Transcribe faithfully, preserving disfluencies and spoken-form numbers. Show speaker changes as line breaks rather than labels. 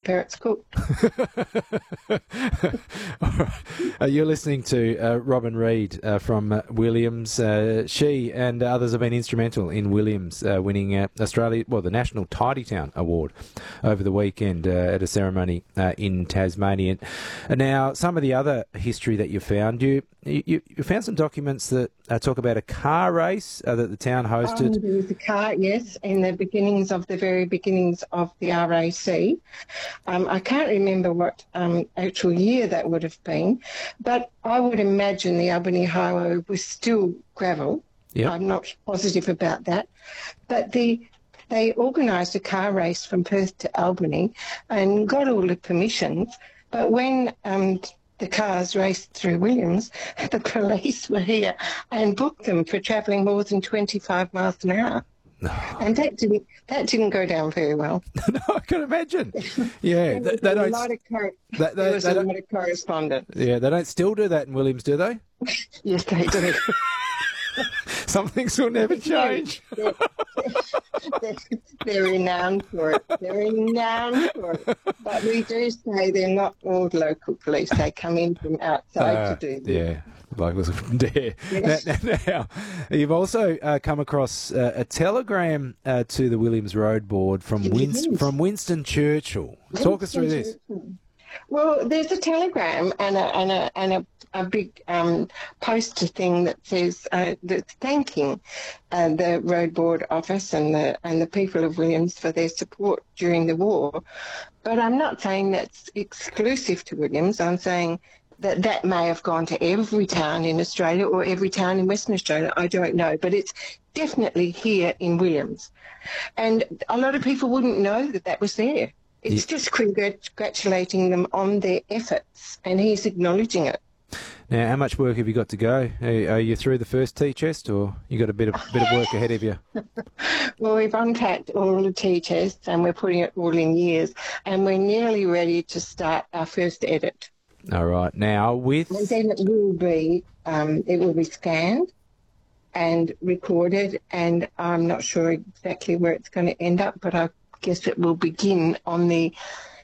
parrots cook.
All right. Uh, you're listening to uh, Robin Reid uh, from uh, Williams. Uh, she and others have been instrumental in Williams uh, winning uh, Australia, well, the National Tidy Town Award over the weekend uh, at a ceremony uh, in Tasmania. And now, some of the other history that you found, you you, you found some documents that uh, talk about a car race uh, that the town hosted.
Um, there was a car, yes, in the beginnings of the very beginnings of the R A C. Um, I can't remember what um, actual year that would have been, but I would imagine the Albany Highway was still gravel.
Yep.
I'm not positive about that. But the they organised a car race from Perth to Albany and got all the permissions, but when um, the cars raced through Williams, the police were here and booked them for travelling more than twenty-five miles an hour.
No.
And that didn't that didn't go down very well.
No, I can imagine. Yeah, they, they
a
don't.
lot of cor-
They, they,
there was
they
a
don't,
lot of correspondence.
yeah, they don't still do that in Williams, do they?
Yes, they do.
Some things will never change.
They're, they're, they're renowned for it. They're renowned for it. But we do say they're not all local police. They come in from outside
Uh,
to do this.
yeah, like was from there.
Yes.
Now, now, now, you've also uh, come across uh, a telegram uh, to the Williams Road Board from
Yes.
Winst- from Winston Churchill. Talk us through this.
Well, there's a telegram and a and a and a, a big um, poster thing that says uh, that's thanking uh, the Road Board office and the and the people of Williams for their support during the war. But I'm not saying that's exclusive to Williams. I'm saying that that may have gone to every town in Australia or every town in Western Australia. I don't know, but it's definitely here in Williams, and a lot of people wouldn't know that that was there. It's just congratulating them on their efforts, and he's acknowledging it.
Now, how much work have you got to go? Are, are you through the first tea chest, or you got a bit of bit of work ahead of you?
Well, we've unpacked all the tea chests, and we're putting it all in years, and we're nearly ready to start our first edit.
All right. Now, with
And then it will be um, it will be scanned and recorded, and I'm not sure exactly where it's going to end up, but I guess it will begin on the